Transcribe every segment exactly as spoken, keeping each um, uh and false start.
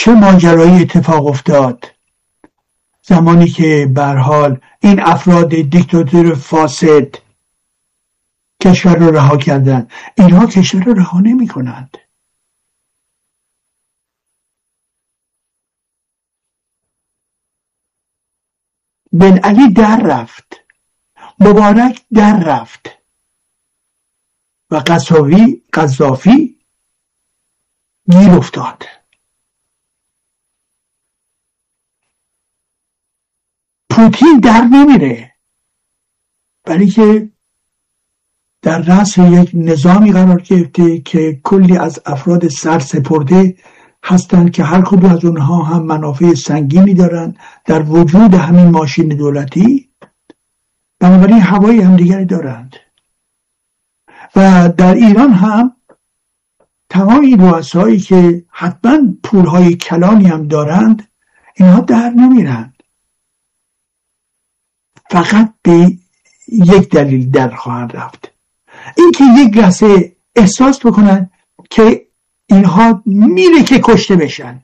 چه ماجرایی اتفاق افتاد زمانی که به هر حال این افراد دیکتاتور فاسد کشور رو رها کردن. اینها کشور رو رها نمی کنند. بن علی در رفت، مبارک در رفت و قذافی قذافی گیر افتاد. پوتین در نمیره، ولی که در رأس یک نظامی قرار گرفته که کلی از افراد سرسپرده هستند که هر کدوم از اونها هم منافع سنگینی دارن در وجود همین ماشین دولتی، بنابراین هوای همدیگری دارند. و در ایران هم تمام این رؤسایی که حتما پولهای کلانی هم دارند اینها در نمیرند، فقط به یک دلیل در خواهند رفت، اینکه یک لحظه احساس بکنن که اینها میره که کشته بشن،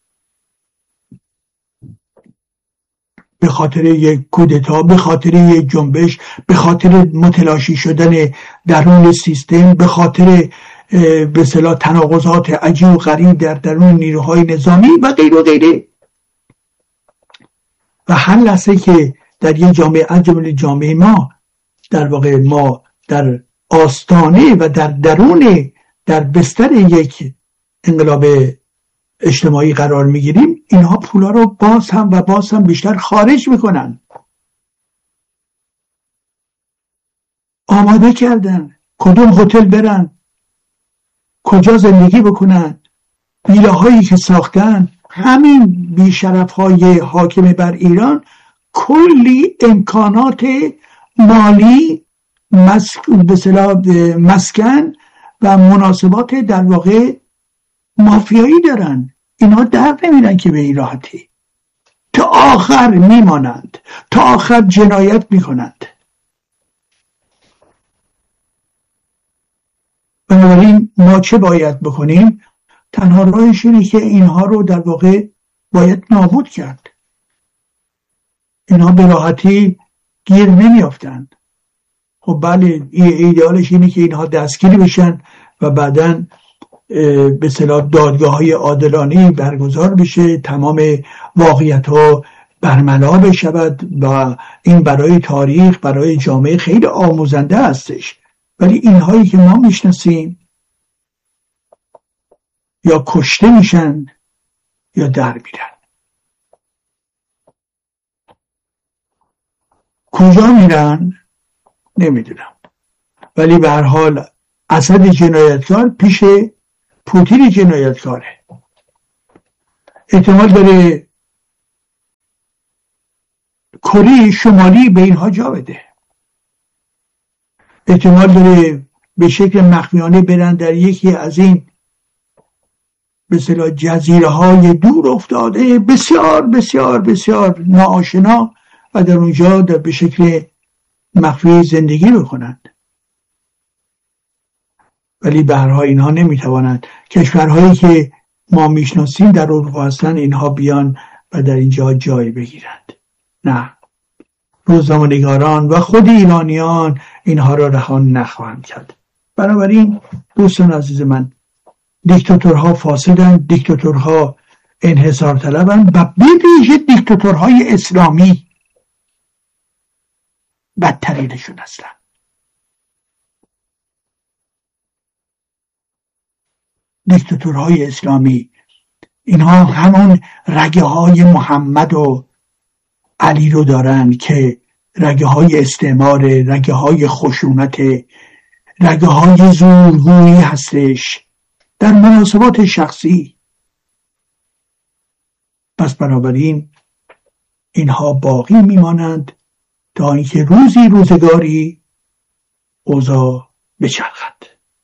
به خاطر یک کودتا، به خاطر یک جنبش، به خاطر متلاشی شدن درون سیستم، به خاطر به اصطلاح تناقضات عجیب و غریب در درون نیروهای نظامی و غیره و غیره. و هر لحظه که در یک جامعه از جمله جامعه ما در واقع ما در آستانه و در درون در بستر یک انقلاب اجتماعی قرار میگیریم، اینها پولا رو باز هم و باز هم بیشتر خارج میکنن. آماده کردن کدوم هتل برن، کجا زندگی بکنن، ویله هایی که ساختن. همین بیشرف های حاکم بر ایران کلی امکانات مالی، مسکن و مناسبات در واقع مافیایی دارن. اینا در نمیرن که به این راحتی، تا آخر میمانند، تا آخر جنایت میکنند. بنابراین ما چه باید بکنیم؟ تنها راهش اینه که اینها رو در واقع باید نابود کرد. اینها به راحتی گیر نمیافتند. خب بله، ایدئالش اینه که اینها دستگیری بشن و بعداً به اصطلاح دادگاه‌های عادلانه برگزار بشه، تمام واقعیت ها برملا بشود و این برای تاریخ، برای جامعه خیلی آموزنده هستش. ولی اینهایی که ما میشناسیم یا کشته میشن یا در میرن. کجا میرن نمیدونم، ولی به هر حال اسد جنایتکار پیش پوتین جنایتکاره. احتمال داره کره شمالی به اینها جا بده، احتمال داره به شکل مخفیانه برن در یکی از این به اصطلاح جزیره های دور افتاده بسیار بسیار بسیار ناآشنا و در اونجا در به شکل مخفی زندگی بکنند. ولی به هر حال اینها نمیتوانند، کشورهایی که ما میشناسیم در اروپا هستن، اینها بیان و در اینجا جای بگیرند. نه، روزنامه‌نگاران و خود ایرانیان اینها را رها نخواهند کرد. بنابراین دوستان عزیز من، دیکتاتورها فاسدند، دیکتاتورها انحصار طلبند و به ویژه دیکتاتورهای اسلامی بدترینشون هستند. دیکتاتورهای اسلامی اینها همون رگه های محمد و علی رو دارن که رگه های استعمار، رگه های خشونت، رگه های زورگویی هستش در مناسبات شخصی. پس بنابراین اینها باقی میمانند تا اینکه روزی روزگاری اوضاع بچرخد.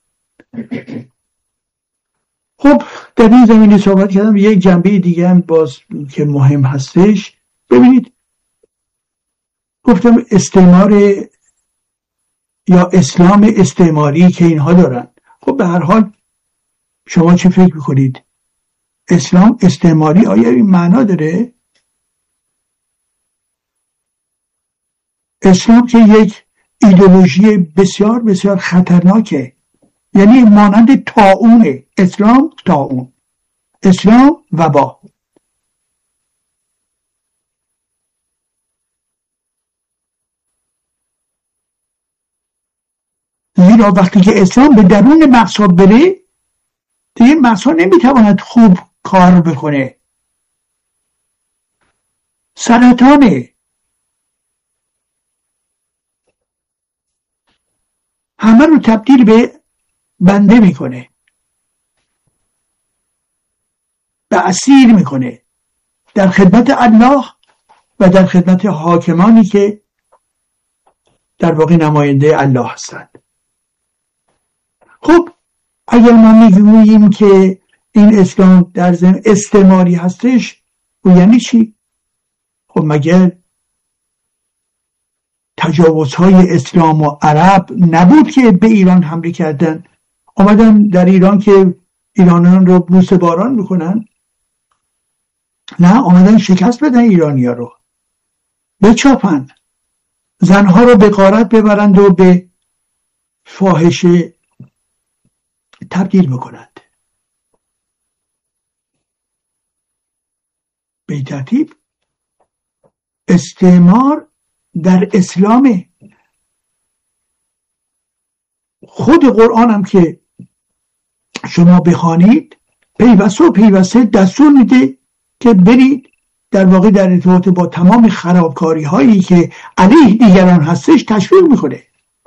خب در این زمینه صحبت کردم. یک جنبه دیگه هم باز که مهم هستش، ببینید گفتم استعمار یا اسلام استعماری که اینها دارن. خب به هر حال شما چه فکر میکنید؟ اسلام استعماری آیا این معنا داره؟ اسلام که یک ایدئولوژی بسیار بسیار خطرناکه، یعنی مانند طاعونه. اسلام طاعون، اسلام وبا. زیرا وقتی که اسلام به درون مغزها بره، دیگه مغزها نمیتواند خوب کار بکنه. سرطانه، همه رو تبدیل به بنده میکنه، به اسیر میکنه در خدمت الله و در خدمت حاکمانی که در واقع نماینده الله هستند. خب اگر ما میگوییم که این اسلام در ضمن استعماری هستش، و یعنی چی؟ خب مگر تجاوزهای اسلام و عرب نبود که به ایران حمله کردن، آمدن در ایران که ایرانیان رو بوسه باران میکنن؟ نه، آمدن شکست بدن ایرانی‌ها رو، بچاپن، زنها رو به غارت ببرند و به فاحشه تبدیل بکنند. به این ترتیب استعمار در اسلام. خود قرآن هم که شما بخوانید پیوسته و پیوسته دستور میده که برید در واقع در ارتباط با تمام خرابکاری هایی که علیه دیگران هستش تشویق میکنه،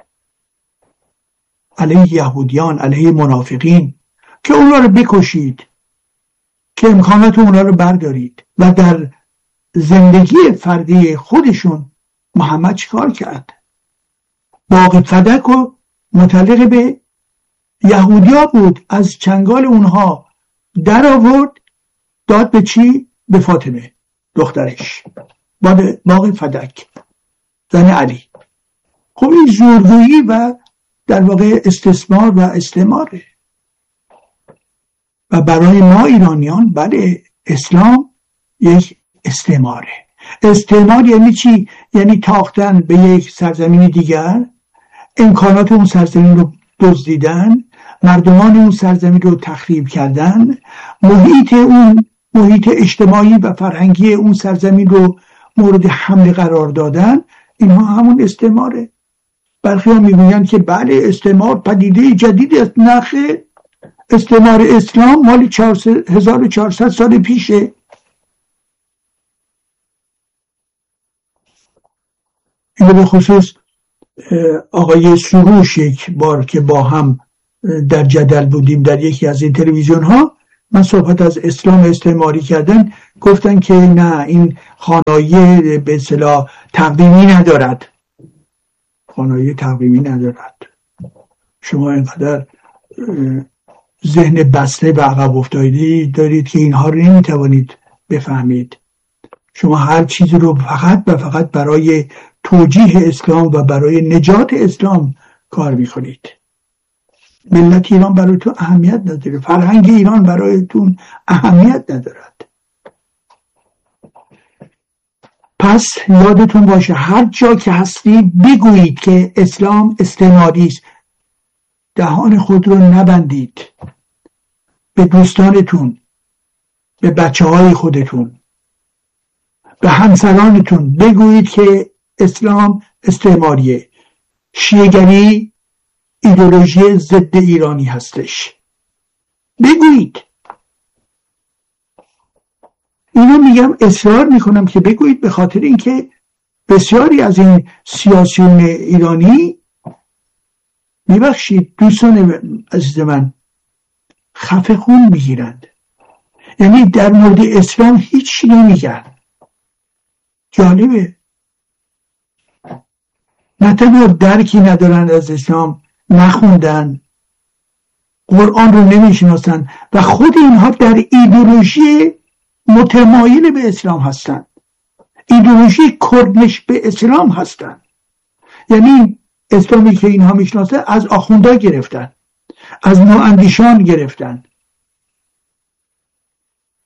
علیه یهودیان، علیه منافقین، که اونا رو بکشید، که امکانات اونا رو بردارید. و در زندگی فردی خودشون محمد چیکار کرد؟ باغ فدک و متعلق به یهودیا بود، از چنگال اونها در آورد، داد به چی؟ به فاطمه دخترش، باغ فدک، زن علی. خب این زورگویی و در واقع استثمار و استعماره. و برای ما ایرانیان بله، اسلام یک استعماره. استعمار یعنی چی؟ یعنی تاختن به یک سرزمین دیگر، امکانات اون سرزمین رو دزدیدن، مردمان اون سرزمین رو تخریب کردن، محیط اون محیط اجتماعی و فرهنگی اون سرزمین رو مورد حمله قرار دادن. اینها همون استعماره. برخی ها میگویند که بله استعمار پدیده جدیدی است. نه خیر، استعمار اسلام مال هزار و چهارصد سال پیشه. اینو به خصوص آقای سروش یک بار که با هم در جدل بودیم در یکی از این تلویزیون ها، من صحبت از اسلام استعماری کردن، گفتن که نه، این خانایه به اصطلاح تقویمی ندارد. خانایه تقویمی ندارد. شما اینقدر ذهن بسته و عقب افتادی دارید که اینها رو نمیتوانید بفهمید. شما هر چیزی رو فقط و فقط برای توجیه اسلام و برای نجات اسلام کار میکنید. ملت ایران برایتون اهمیت نداره، فرهنگ ایران برایتون اهمیت ندارد. پس یادتون باشه هر جا که هستی بگویید که اسلام استعماری است. دهان خود رو نبندید. به دوستانتون، به بچه های خودتون، به همسرانتون بگویید که اسلام استعماریه، شیعه‌گری ایدئولوژی ضد ایرانی هستش. بگویید. اینو میگم، اصرار میکنم که بگویید، به خاطر اینکه بسیاری از این سیاسیون ایرانی، میبخشید دوستان عزیز من، خفه خون میگیرند. یعنی در مورد اسلام هیچ نمیگن. جالبه. نه تنها درکی ندارن از اسلام، نخوندن، قرآن رو نمیشناسن و خود اینها در ایدئولوژی متمایل به اسلام هستن، ایدئولوژی کردنش به اسلام هستن. یعنی اسلامی که اینها میشناسن از آخوندا گرفتن، از نواندیشان گرفتن.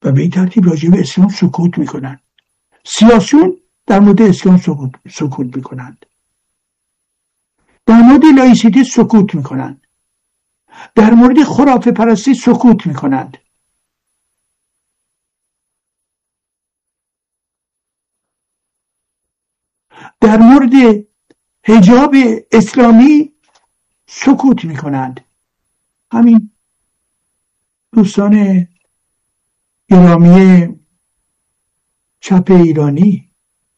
و به این ترتیب راجع به اسلام سکوت میکنن. سیاسیون در مورد اسلام سکوت, سکوت میکنند، در مورد لایسیته سکوت میکنند، در مورد خرافه پرستی سکوت میکنند. در مورد حجاب اسلامی سکوت میکنند. همین دوستان گرامی چپ ایرانی،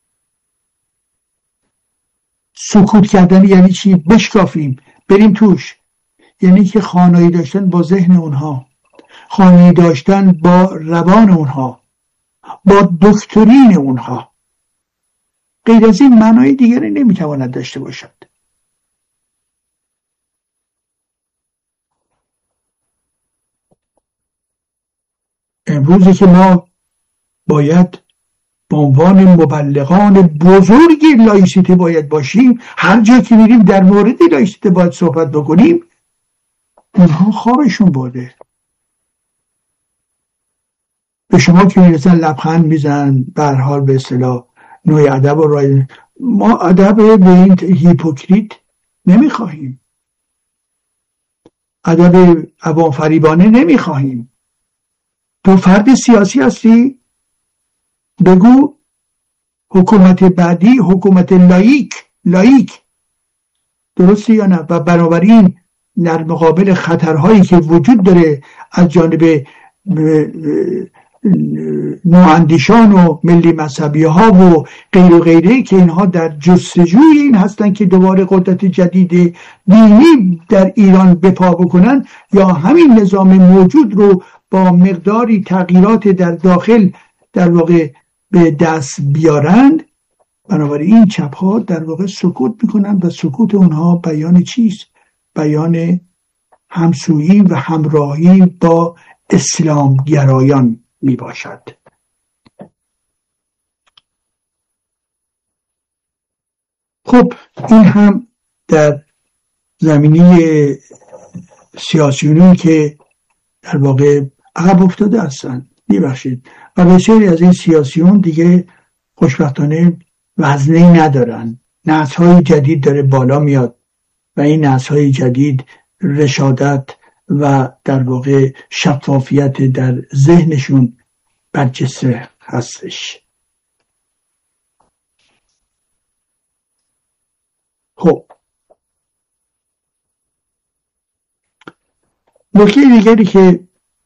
سکوت کردن یعنی چی؟ بشکافیم بریم توش. یعنی که خانایی داشتن با ذهن اونها، خانایی داشتن با روان اونها، با دکترین اونها. غیر از این معنای دیگری نمیتواند داشته باشد. امروزی که ما باید به عنوان مبلغان بزرگ لایسیته باید باشیم، هر جا که میریم در مورد لایسیته باید صحبت بکنیم، اونها خوابشون برده. به شما که میرسن لبخند میزن، به هر حال به اصطلاح نوع ادب و رای. ما ادب به این هیپوکریت نمیخواهیم، ادب عوام فریبانه نمیخواهیم. تو فرد سیاسی هستی، بگو حکومت بعدی حکومت لایک لایک درسته یا نه؟ و بنابراین در مقابل خطرهایی که وجود داره از جانب نواندیشان و ملی مذهبی ها و غیر و غیره که اینها در جستجوی این هستن که دوباره قدرت جدید دینی در ایران بپا بکنن یا همین نظام موجود رو با مقداری تغییرات در داخل در واقع به دست بیارند، بنابراین این چپ ها در واقع سکوت میکنن و سکوت اونها بیان چیست؟ بیان همسویی و همراهی با اسلام گرایان می باشد. خب این هم در زمینی سیاسیونی که در واقع عقب افتاده هستند. میبخشید و بسیاری از این سیاسیون دیگه خوشبختانه وزنی ندارن. نسل‌های جدید داره بالا میاد و این نسل‌های جدید رشادت و در واقع شفافیت در ذهنشون برجسته هستش. خب نکته دیگری که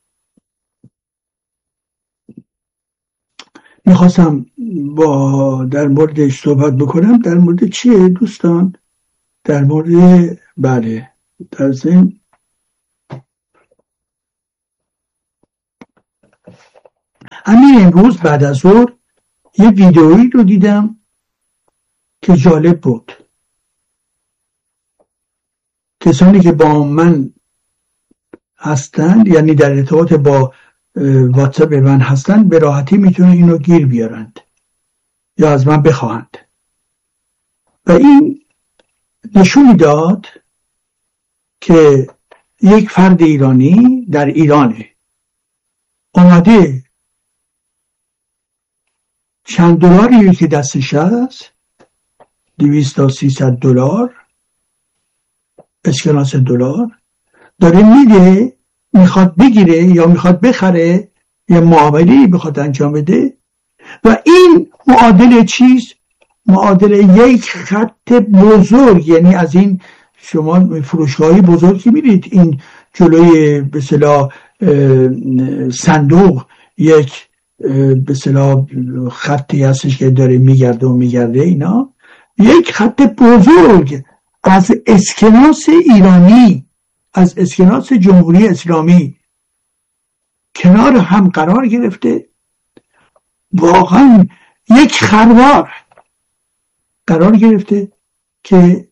میخواستم با در موردش صحبت بکنم در مورد چیه دوستان؟ در مورد بله در ضمن همین امروز بعد از ظهر یه ویدئویی رو دیدم که جالب بود. کسانی که با من هستند، یعنی در ارتباط با واتساپ من هستند، به راحتی میتونن اینو گیر بیارند یا از من بخواهند. و این نشون داد که یک فرد ایرانی در ایرانه اومده چند دلاری که دستش هست، دویست تا سیصد دلار اسکناس دلار داره میده، میخواد بگیره یا میخواد بخره یا معامله‌ای بخواد انجام بده و این معادل چیز؟ معادل یک خط بزرگ، یعنی از این شما فروشگاهی بزرگ که میرید این جلوی به اصطلاح صندوق یک به اصطلاح خطی هستش که داره میگرده و میگرده، اینا یک خط بزرگ از اسکناس ایرانی، از اسکناس جمهوری اسلامی کنار هم قرار گرفته، واقعا یک خروار قرار گرفته که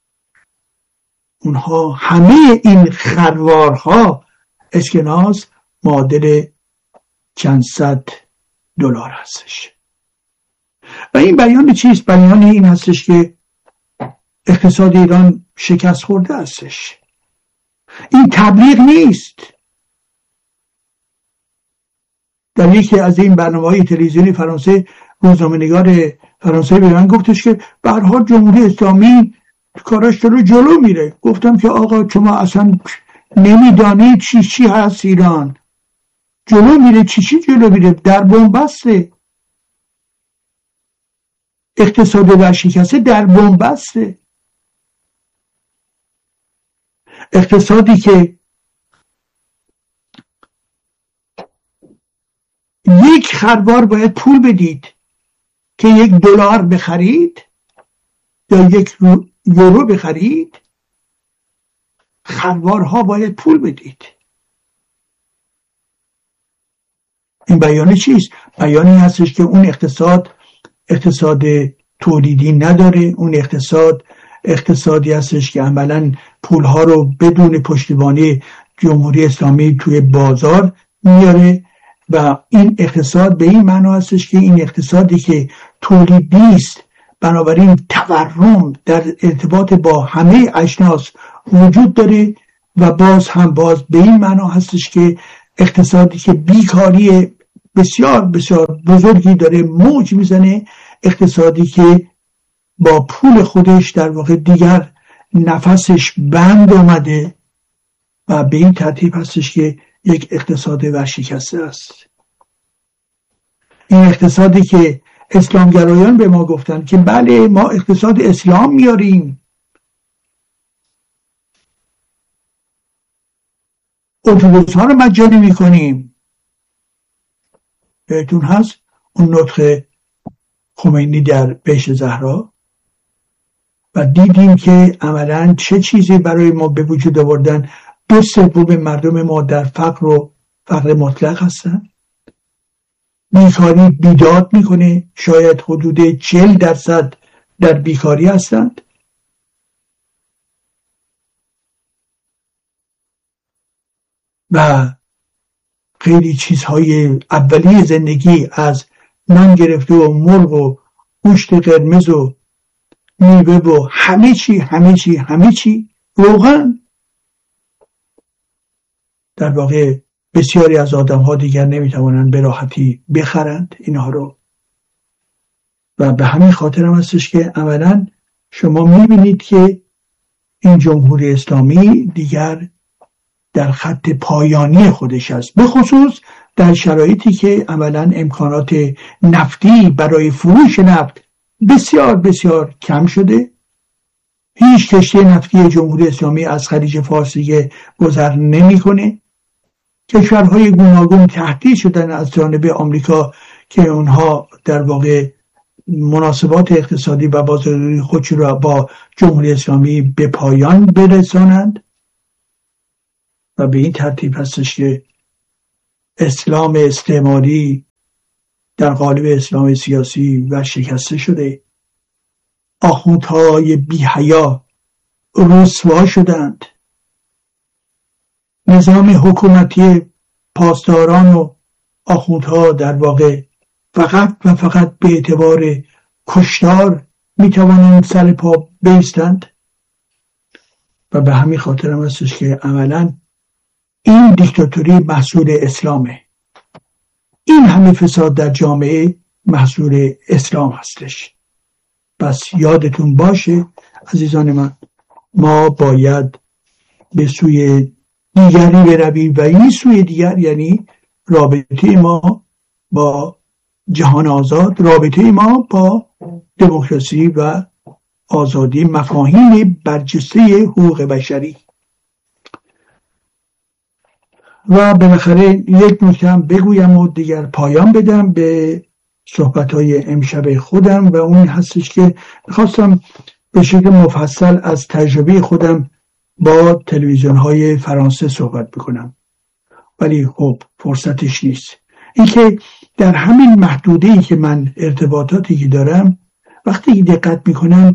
اونها همه این خروارها اسکناس معادل چند صد دلار هستش. و این بیان چیست؟ بیان این هستش که اقتصاد ایران شکست خورده هستش. این تبلیغ نیست، در یکی از این برنامه‌های تلویزیونی فرانسه روزنامه‌نگار فرانسه به من گفتش که به هر حال جمهوری اسلامی کاراش رو جلو میره. گفتم که آقا شما اصلا نمیدانید چی چی هست ایران. جلو میره چی چی جلو میره؟ در بنبسته، اقتصاد ورشکسته در بنبسته، اقتصادی که یک خروار باید پول بدید که یک دلار بخرید یا یک یورو بخرید، خروارها باید پول بدید. این بیانه چیست؟ بیانی هستش که اون اقتصاد اقتصاد تولیدی نداره، اون اقتصاد اقتصادی هستش که عملاً پولها رو بدون پشتیبانی جمهوری اسلامی توی بازار میاره و این اقتصاد به این معنا هستش که این اقتصادی که تولید نیست، بنابراین تورم در ارتباط با همه اجناس وجود داره و باز هم باز به این معنا هستش که اقتصادی که بیکاری بسیار بسیار بزرگی داره موج میزنه، اقتصادی که با پول خودش در واقع دیگر نفسش بند اومده و به این ترتیب هستش که یک اقتصاد ورشکسته است. این اقتصادی که اسلامگرایان به ما گفتن که بله ما اقتصاد اسلام میاریم، اتوبوس ها رو مجانی میکنیم. بهتون هست اون نطق خمینی در بهشت زهرا و دیدیم که عملاً چه چیزی برای ما به وجود آوردن. دو سوم مردم ما در فقر و فقر مطلق هستن. بیکاری بیداد میکنه، شاید حدود چهل درصد در بیکاری هستند. و خیلی چیزهای اولیه زندگی از نان گرفته و مرغ و گوشت قرمز و میوه و همه چی همه چی همه چی روغن، در واقع بسیاری از آدم ها دیگر نمیتوانند به راحتی بخرند اینها رو. و به همین خاطر هم هستش که اولا شما میبینید که این جمهوری اسلامی دیگر در خط پایانی خودش است، به خصوص در شرایطی که عملاً امکانات نفتی برای فروش نفت بسیار بسیار کم شده. هیچ کشتی نفتی جمهوری اسلامی از خلیج فارس گذر نمیکنه. کشورهای گوناگون تهدید شدن از جانب آمریکا که اونها در واقع مناسبات اقتصادی و بازاریابی خودش را با جمهوری اسلامی به پایان برسانند و به این ترتیب هستش که اسلام استعماری در قالب اسلام سیاسی ورشکسته شده. آخوندهای بی‌حیا رسوا شدند. نظام حکومتی پاسداران و آخوندها در واقع فقط و فقط به اعتبار کشتار میتوانند سر پا بایستند و به همین خاطر هم هستش که عملاً این دیکتاتوری محصول اسلامه. این همه فساد در جامعه محصول اسلام هستش. پس یادتون باشه عزیزان من، ما باید به سوی دیگری برویم و این سوی دیگر یعنی رابطه ما با جهان آزاد، رابطه ما با دموکراسی و آزادی، مفاهیم برجسته حقوق بشری. و بالاخره یک نکته هم بگویم و دیگر پایان بدم به صحبت‌های امشب خودم و اون هستش که می‌خواستم به شکل مفصل از تجربه خودم با تلویزیون‌های فرانسه صحبت بکنم، ولی خب فرصتش نیست. اینکه در همین محدوده‌ای که من ارتباطاتی که دارم وقتی دقت می‌کنم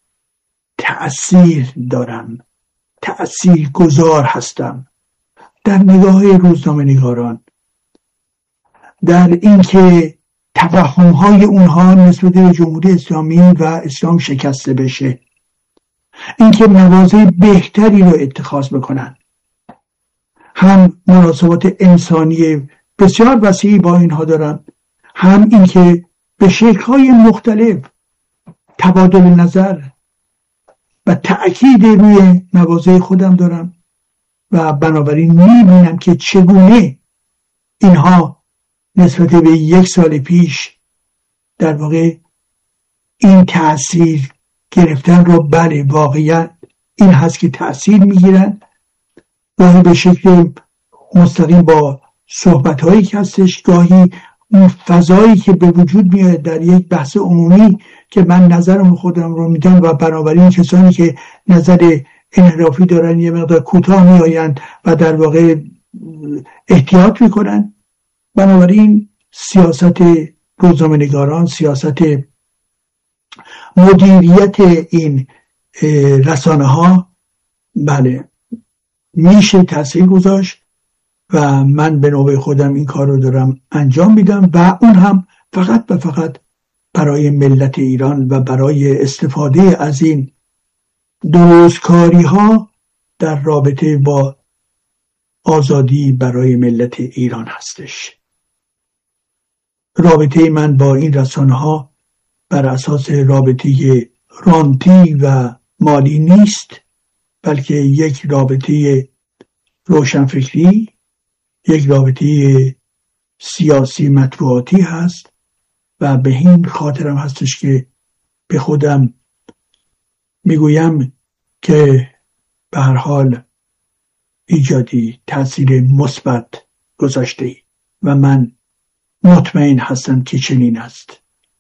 تأثیر دارم، تأثیر گذار هستم در نگاه روزنامه‌نگاران، در اینکه توهم‌های اونها نسبت به جمهوری اسلامی و اسلام شکسته بشه، اینکه مواضع بهتری رو اتخاذ بکنن، هم مناسبات انسانی بسیار وسیعی با اینها دارم، هم این که به شکل‌های مختلف تبادل نظر و تأکید روی مواضع خودم دارم و بنابراین می‌بینم که چگونه اینها نسبت به یک سال پیش در واقع این تأثیر گرفتن رو، بله واقعا این هست که تأثیر میگیرن، گاهی به شکل مستقیم با صحبت‌هایی که هستش، گاهی اون فضایی که به وجود میاد در یک بحث عمومی که من نظرم خودم رو میدم و بنابراین کسانی که نظر انحرافی دارن یه مقدار کوتاه میآیند و در واقع احتیاط میکنن. بنابراین سیاست روزنامه‌نگاران، سیاست مدیریت این رسانه ها بله میشه تاثیر گذاشت و من به نوبه خودم این کار رو دارم انجام میدم و اون هم فقط و فقط برای ملت ایران و برای استفاده از این درستکاری ها در رابطه با آزادی برای ملت ایران هستش. رابطه من با این رسانه ها بر اساس رابطه رانتی و مالی نیست، بلکه یک رابطه روشنفکری، یک رابطه سیاسی مطبوعاتی هست و به این خاطرم هستش که به خودم میگویم که به هر حال ایجادی تأثیر مثبت گذاشته و من مطمئن هستم که چنین است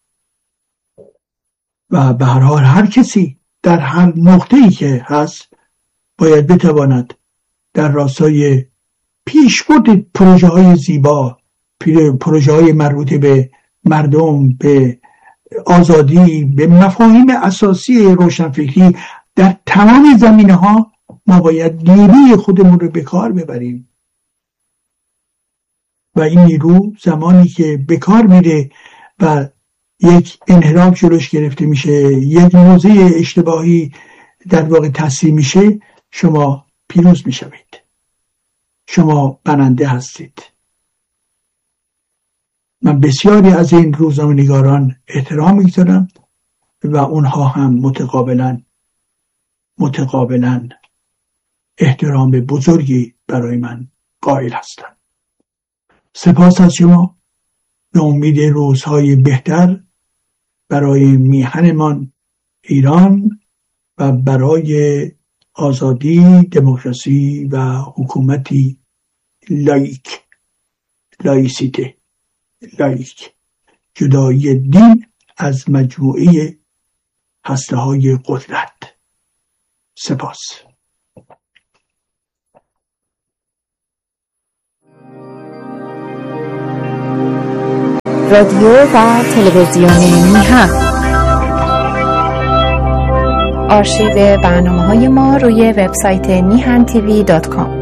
و به هر حال هر کسی در هر نقطه‌ای که هست باید بتواند در راستای پیشبرد پروژه های زیبا، پروژه های مربوط به مردم، به آزادی، به مفاهیم اساسی روشنفکری در تمام زمینه ها ما باید نیروی خودمون رو به کار ببریم و این نیرو زمانی که به کار میره و یک انحراف جلوش گرفته میشه، یک موضع اشتباهی در واقع تصحیح میشه، شما پیروز میشوید، شما برنده هستید. من بسیاری از این روزنامه‌نگاران احترام میگذارم و اونها هم متقابلا متقابلا احترام بزرگی برای من قائل هستند. سپاس از شما. به امید روزهای بهتر برای میهنمان ایران و برای آزادی، دموکراسی و حکومتی لایک، لایسیته، لایک، جدایی دین از مجموعه هسته‌های قدرت. سپاس. رادیو و تلویزیون میهن. آرشیو برنامه‌های ما روی وبسایت میهن تیوی دات کام.